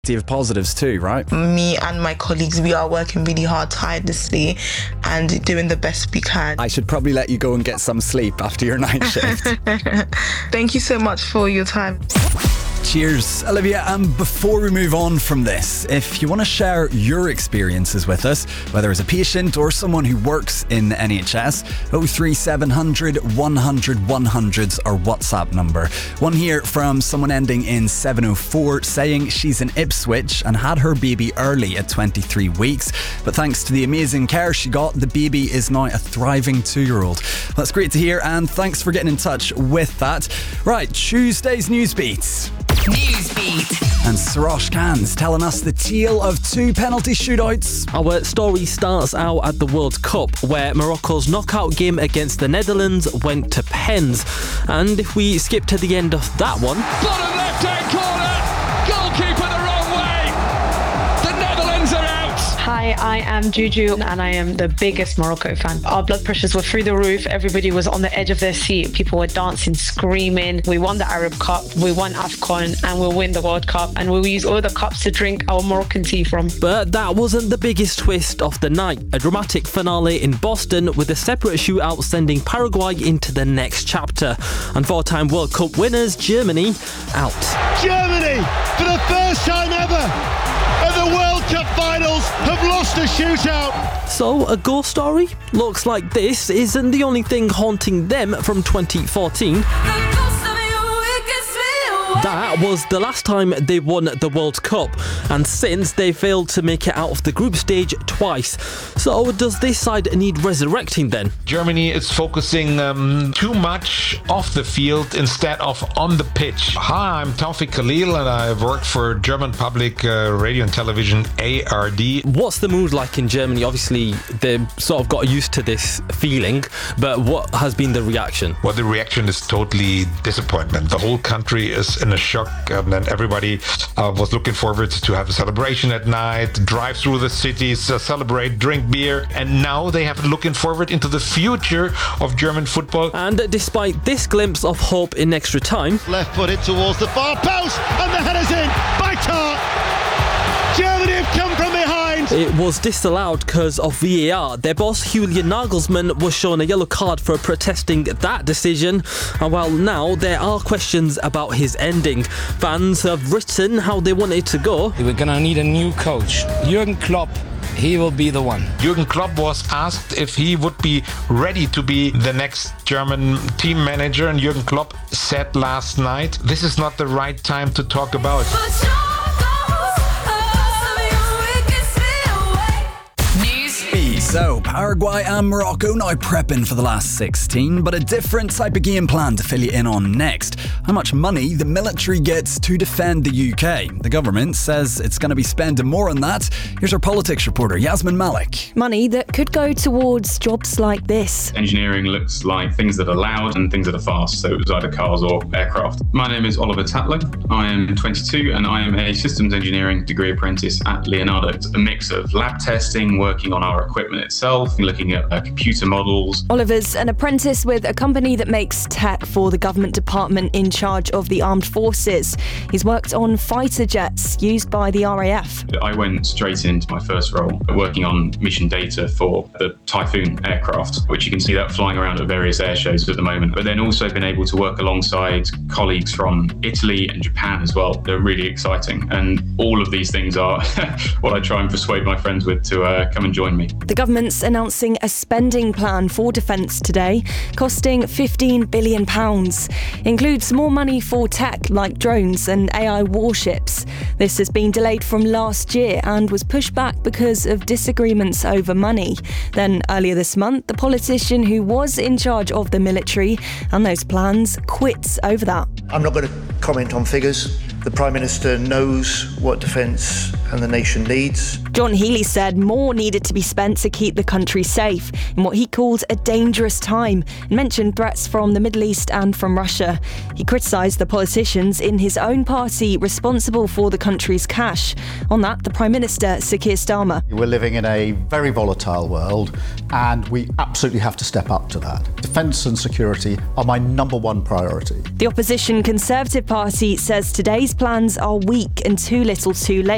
of positives too, right? Me and my colleagues, we are working really hard, tirelessly, and doing the best we can. I should probably let you go and get some sleep after your night shift. Thank you so much for your time. Cheers, Olivia. And before we move on from this, if you want to share your experiences with us, whether as a patient or someone who works in the NHS, 03700 100 100's our WhatsApp number. One here from someone ending in 704 saying she's in Ipswich and had her baby early at 23 weeks, but thanks to the amazing care she got, the baby is now a thriving 2-year-old. That's great to hear, and thanks for getting in touch with that. Right, Tuesday's Newsbeats. Newsbeat. And Sarosh Khan's telling us the tale of 2 penalty shootouts. Our story starts out at the World Cup, where Morocco's knockout game against the Netherlands went to pens. And if we skip to the end of that one... Bottom left-hand corner! Goalkeeper the wrong way! The Netherlands are out! Hi, I am Juju and I am the biggest Morocco fan. Our blood pressures were through the roof. Everybody was on the edge of their seat. People were dancing, screaming. We won the Arab Cup, we won AFCON, and we'll win the World Cup. And we'll use all the cups to drink our Moroccan tea from. But that wasn't the biggest twist of the night. A dramatic finale in Boston with a separate shootout sending Paraguay into the next chapter. And 4-time World Cup winners, Germany, out. Germany, for the first time ever at the World Cup finals, have lost a shootout. So, a ghost story? Looks like this isn't the only thing haunting them from 2014. That was the last time they won the World Cup, and since they failed to make it out of the group stage twice. So does this side need resurrecting then? Germany is focusing too much off the field instead of on the pitch. Hi, I'm Taufik Khalil and I work for German Public Radio and Television, ARD. What's the mood like in Germany? Obviously, they've sort of got used to this feeling, but what has been the reaction? Well, the reaction is totally disappointment. The whole country is in a shock, and everybody was looking forward to have a celebration at night, drive through the cities, celebrate, drink beer, and now they have looking forward into the future of German football. And despite this glimpse of hope in extra time, Left footed towards the far post, and the header's in by Tart. Germany have come from behind. it was disallowed because of VAR. Their boss, Julian Nagelsmann, was shown a yellow card for protesting that decision. And well, now there are questions about his ending. Fans have written how they want it to go. We're going to need a new coach. Jurgen Klopp. He will be the one. Jurgen Klopp was asked if he would be ready to be the next German team manager, and Jurgen Klopp said last night, this is not the right time to talk about. So, Paraguay and Morocco now prepping for the last 16, but a different type of game plan to fill you in on next. How much money the military gets to defend the UK. The government says it's going to be spending more on that. Here's our politics reporter, Yasmin Malik. Money that could go towards jobs like this. Engineering looks like things that are loud and things that are fast, so it was either cars or aircraft. My name is Oliver Tatler. I am 22 and I am a systems engineering degree apprentice at Leonardo. It's a mix of lab testing, working on our equipment itself, looking at computer models. Oliver's an apprentice with a company that makes tech for the government department in charge of the armed forces. He's worked on fighter jets used by the RAF. I went straight into my first role, working on mission data for the Typhoon aircraft, which you can see that flying around at various air shows at the moment, but then also been able to work alongside colleagues from Italy and Japan as well. They're really exciting, and all of these things are what I try and persuade my friends with to come and join me. The government's announcing a spending plan for defence today, costing £15 billion. Includes more money for tech like drones and AI warships. This has been delayed from last year and was pushed back because of disagreements over money. Then earlier this month, the politician who was in charge of the military and those plans quits over that. I'm not going to comment on figures. The Prime Minister knows what defence and the nation needs. John Healey said more needed to be spent to keep the country safe in what he called a dangerous time and mentioned threats from the Middle East and from Russia. He criticised the politicians in his own party responsible for the country's cash. On that, the Prime Minister, Sir Keir Starmer. We're living in a very volatile world and we absolutely have to step up to that. Defence and security are my number one priority. The opposition Conservative Party says today's plans are weak and too little too late.